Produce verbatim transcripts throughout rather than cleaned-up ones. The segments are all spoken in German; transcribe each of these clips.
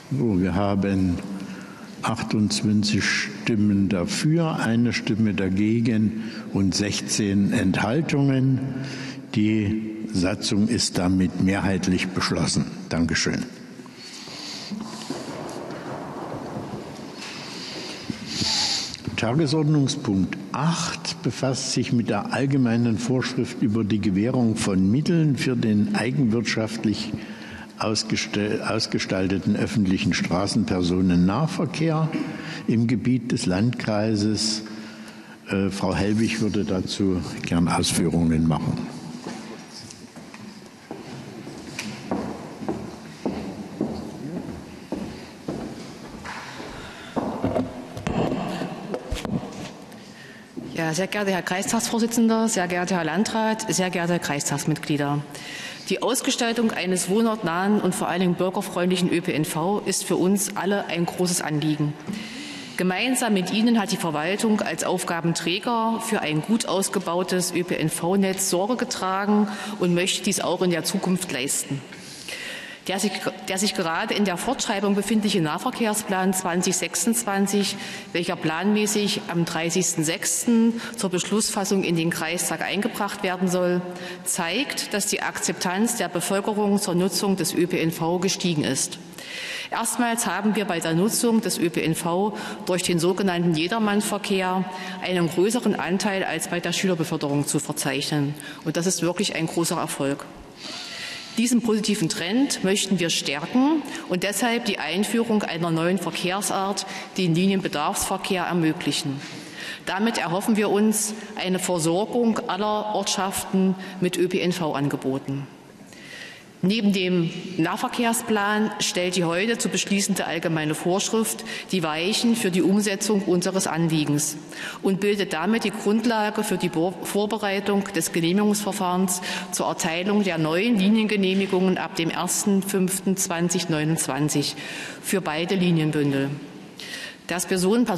So, wir haben achtundzwanzig Stimmen dafür, eine Stimme dagegen und sechzehn Enthaltungen. Die Satzung ist damit mehrheitlich beschlossen. Dankeschön. Tagesordnungspunkt acht befasst sich mit der allgemeinen Vorschrift über die Gewährung von Mitteln für den eigenwirtschaftlich ausgestalteten öffentlichen Straßenpersonennahverkehr im Gebiet des Landkreises. Äh, Frau Helbig würde dazu gern Ausführungen machen. Ja, sehr geehrter Herr Kreistagsvorsitzender, sehr geehrter Herr Landrat, sehr geehrte Kreistagsmitglieder. Die Ausgestaltung eines wohnortnahen und vor allen Dingen bürgerfreundlichen Ö P N V ist für uns alle ein großes Anliegen. Gemeinsam mit Ihnen hat die Verwaltung als Aufgabenträger für ein gut ausgebautes Ö P N V-Netz Sorge getragen und möchte dies auch in der Zukunft leisten. Der sich, der sich gerade in der Fortschreibung befindliche Nahverkehrsplan zweitausendsechsundzwanzig, welcher planmäßig am dreißigsten sechsten zur Beschlussfassung in den Kreistag eingebracht werden soll, zeigt, dass die Akzeptanz der Bevölkerung zur Nutzung des Ö P N V gestiegen ist. Erstmals haben wir bei der Nutzung des Ö P N V durch den sogenannten Jedermannverkehr einen größeren Anteil als bei der Schülerbeförderung zu verzeichnen. Und das ist wirklich ein großer Erfolg. Diesen positiven Trend möchten wir stärken und deshalb die Einführung einer neuen Verkehrsart, den Linienbedarfsverkehr, ermöglichen. Damit erhoffen wir uns eine Versorgung aller Ortschaften mit Ö P N V-Angeboten. Neben dem Nahverkehrsplan stellt die heute zu beschließende allgemeine Vorschrift die Weichen für die Umsetzung unseres Anliegens und bildet damit die Grundlage für die Vorbereitung des Genehmigungsverfahrens zur Erteilung der neuen Liniengenehmigungen ab dem ersten fünften zweitausendneunundzwanzig für beide Linienbündel. Das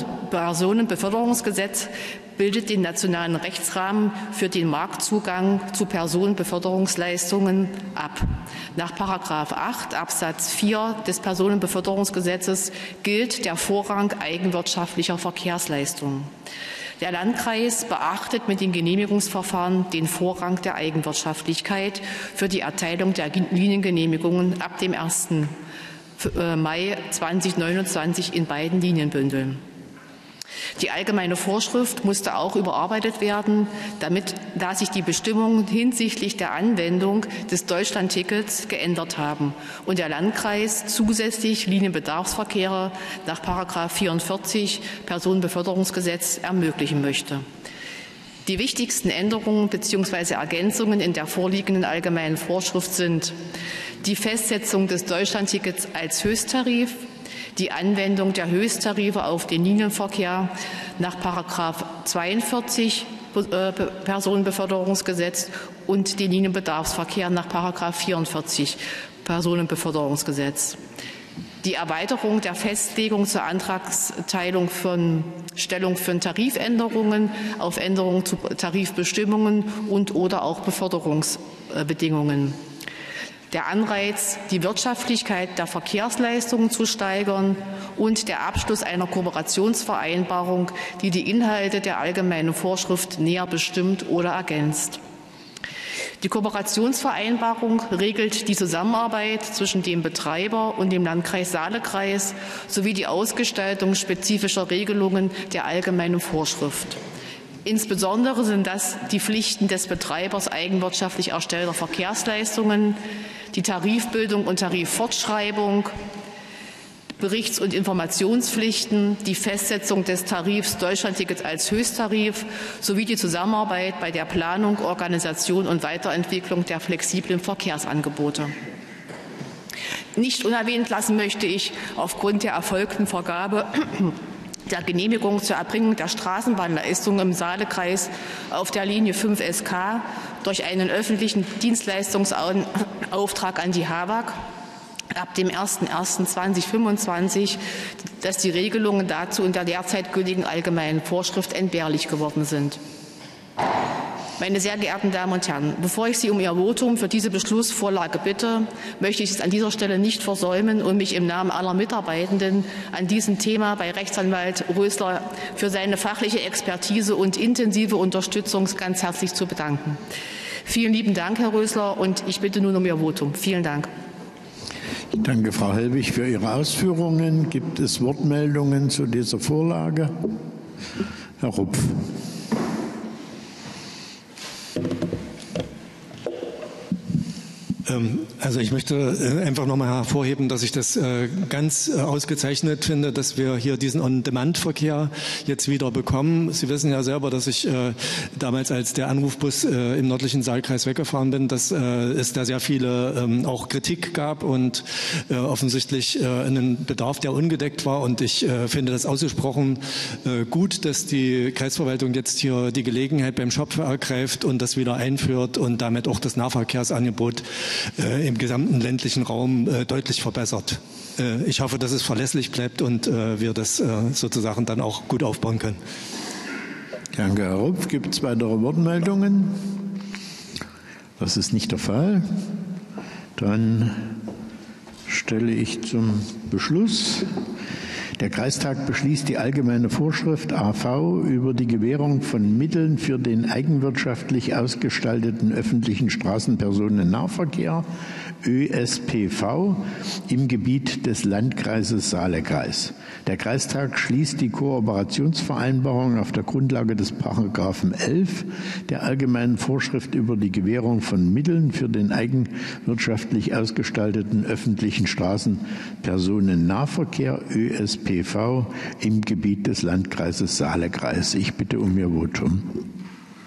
Personenbeförderungsgesetz bildet den nationalen Rechtsrahmen für den Marktzugang zu Personenbeförderungsleistungen ab. Nach Paragraph acht Absatz vier des Personenbeförderungsgesetzes gilt der Vorrang eigenwirtschaftlicher Verkehrsleistungen. Der Landkreis beachtet mit den Genehmigungsverfahren den Vorrang der Eigenwirtschaftlichkeit für die Erteilung der Liniengenehmigungen ab dem ersten Mai zweitausendneunundzwanzig in beiden Linienbündeln. Die allgemeine Vorschrift musste auch überarbeitet werden, damit, da sich die Bestimmungen hinsichtlich der Anwendung des Deutschlandtickets geändert haben und der Landkreis zusätzlich Linienbedarfsverkehre nach Paragraph vierundvierzig Personenbeförderungsgesetz ermöglichen möchte. Die wichtigsten Änderungen bzw. Ergänzungen in der vorliegenden allgemeinen Vorschrift sind die Festsetzung des Deutschlandtickets als Höchsttarif, die Anwendung der Höchsttarife auf den Linienverkehr nach Paragraph zweiundvierzig Personenbeförderungsgesetz und den Linienbedarfsverkehr nach Paragraph vierundvierzig Personenbeförderungsgesetz. Die Erweiterung der Festlegung zur Antragsteilung von Stellung für Tarifänderungen auf Änderungen zu Tarifbestimmungen und oder auch Beförderungsbedingungen. Der Anreiz, die Wirtschaftlichkeit der Verkehrsleistungen zu steigern und der Abschluss einer Kooperationsvereinbarung, die die Inhalte der allgemeinen Vorschrift näher bestimmt oder ergänzt. Die Kooperationsvereinbarung regelt die Zusammenarbeit zwischen dem Betreiber und dem Landkreis Saale-Kreis sowie die Ausgestaltung spezifischer Regelungen der allgemeinen Vorschrift. Insbesondere sind das die Pflichten des Betreibers eigenwirtschaftlich erstellter Verkehrsleistungen, die Tarifbildung und Tariffortschreibung, Berichts- und Informationspflichten, die Festsetzung des Tarifs Deutschlandtickets als Höchsttarif sowie die Zusammenarbeit bei der Planung, Organisation und Weiterentwicklung der flexiblen Verkehrsangebote. Nicht unerwähnt lassen möchte ich aufgrund der erfolgten Vergabe der Genehmigung zur Erbringung der Straßenbahnleistungen im Saale-Kreis auf der Linie fünf S K durch einen öffentlichen Dienstleistungsauftrag an die H A W A G ab dem ersten ersten zweitausendfünfundzwanzig, dass die Regelungen dazu in der derzeit gültigen allgemeinen Vorschrift entbehrlich geworden sind. Meine sehr geehrten Damen und Herren, bevor ich Sie um Ihr Votum für diese Beschlussvorlage bitte, möchte ich es an dieser Stelle nicht versäumen und mich im Namen aller Mitarbeitenden an diesem Thema bei Rechtsanwalt Rösler für seine fachliche Expertise und intensive Unterstützung ganz herzlich zu bedanken. Vielen lieben Dank, Herr Rösler, und ich bitte nun um Ihr Votum. Vielen Dank. Ich danke Frau Helbig für Ihre Ausführungen. Gibt es Wortmeldungen zu dieser Vorlage? Herr Rupf. Also ich möchte einfach noch mal hervorheben, dass ich das ganz ausgezeichnet finde, dass wir hier diesen On-Demand-Verkehr jetzt wieder bekommen. Sie wissen ja selber, dass ich damals, als der Anrufbus im nördlichen Saalkreis weggefahren bin, dass es da sehr viele auch Kritik gab und offensichtlich einen Bedarf, der ungedeckt war. Und ich finde das ausgesprochen gut, dass die Kreisverwaltung jetzt hier die Gelegenheit beim Schopf ergreift und das wieder einführt und damit auch das Nahverkehrsangebot Äh, im gesamten ländlichen Raum äh, deutlich verbessert. Äh, ich hoffe, dass es verlässlich bleibt und äh, wir das äh, sozusagen dann auch gut aufbauen können. Danke, Herr Rupf. Gibt es weitere Wortmeldungen? Das ist nicht der Fall. Dann stelle ich zum Beschluss. Der Kreistag beschließt die allgemeine Vorschrift A V über die Gewährung von Mitteln für den eigenwirtschaftlich ausgestalteten öffentlichen Straßenpersonennahverkehr Ö S P V im Gebiet des Landkreises Saale-Kreis. Der Kreistag schließt die Kooperationsvereinbarung auf der Grundlage des Paragraphen elf der allgemeinen Vorschrift über die Gewährung von Mitteln für den eigenwirtschaftlich ausgestalteten öffentlichen Straßenpersonennahverkehr Ö S P V im Gebiet des Landkreises Saale-Kreis. Ich bitte um Ihr Votum.